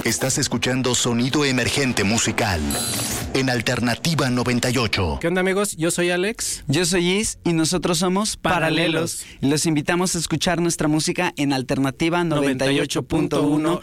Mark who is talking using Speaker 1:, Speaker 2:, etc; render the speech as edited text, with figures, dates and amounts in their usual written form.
Speaker 1: Estás escuchando Sonido Emergente Musical en Alternativa 98.
Speaker 2: ¿Qué onda, amigos? Yo soy Alex.
Speaker 3: Yo soy Is y nosotros somos Paralelos. Y los invitamos a escuchar nuestra música en Alternativa 98.1